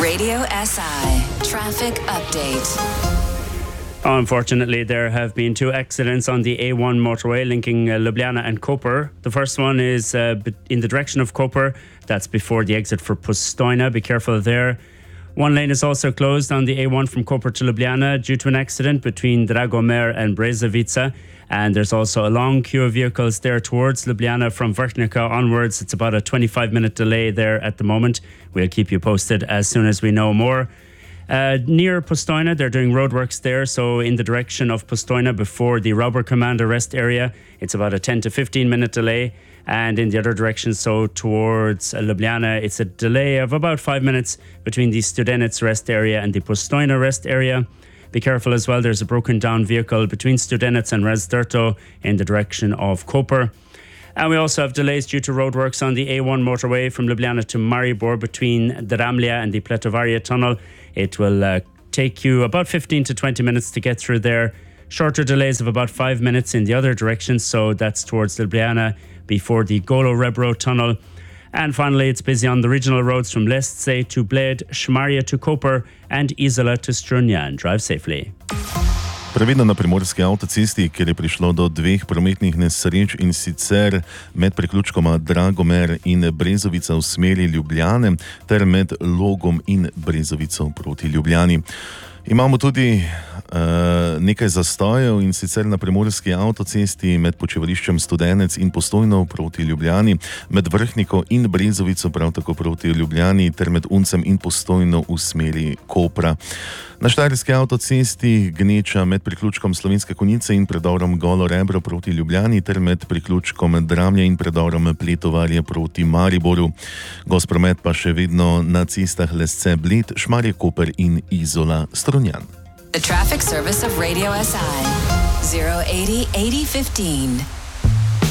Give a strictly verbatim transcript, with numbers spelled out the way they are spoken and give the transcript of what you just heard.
Radio S I Traffic Update. Unfortunately, there have been two accidents on the A one motorway linking uh, Ljubljana and Koper. The first one is uh, in the direction of Koper. That's before the exit for Postojna. Be careful there. One lane is also closed on the A one from Koper to Ljubljana due to an accident between Dragomer and Brezovica. And there's also a long queue of vehicles there towards Ljubljana from Vrhnika onwards. It's about a twenty-five minute delay there at the moment. We'll keep you posted as soon as we know more. Uh, near Postojna, they're doing roadworks there, so in the direction of Postojna before the Robber Commander rest area, it's about a ten to fifteen minute delay. And in the other direction, so towards uh, Ljubljana, it's a delay of about five minutes between the Studenec rest area and the Postojna rest area. Be careful as well, there's a broken down vehicle between Studenec and Razderto in the direction of Koper. And we also have delays due to roadworks on the A one motorway from Ljubljana to Maribor between Dramlja and the Pletovarje tunnel. It will uh, take you about fifteen to twenty minutes to get through there. Shorter delays of about five minutes in the other direction, so that's towards Ljubljana before the Golo-Rebro tunnel. And finally, it's busy on the regional roads from Lesce to Bled, Šmarje to Koper and Izola to Strunjan. Drive safely. Previdno na primorski avtocesti, kjer je prišlo do dveh prometnih nesreč in sicer med priključkoma Dragomer in Brezovica v smeri Ljubljane ter med Logom in Brezovico proti Ljubljani. Imamo tudi uh, nekaj zastojev in sicer na primorski avtocesti med počivališčem Studenec in Postojno proti Ljubljani, med Vrhniko in Brezovico prav tako proti Ljubljani ter med Uncem in Postojno v smeri Kopra. Na štajerski avtocesti gneča med priključkom Slovenske Konjice in predorom Golo Rebro proti Ljubljani ter med priključkom Dramlja in predorom Pletovarje proti Mariboru. Gost promet pa še vedno na cestah Lesce, Bled, Šmarje, Koper in Izola, Strunjan. The traffic service of Radio S I zero eighty eighty fifteen.